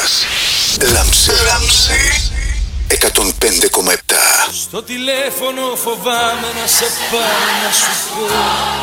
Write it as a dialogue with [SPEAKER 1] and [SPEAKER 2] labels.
[SPEAKER 1] Αθήνας. Λάμψη 105,7.
[SPEAKER 2] Στο τηλέφωνο φοβάμαι να σε πάρω να σου πω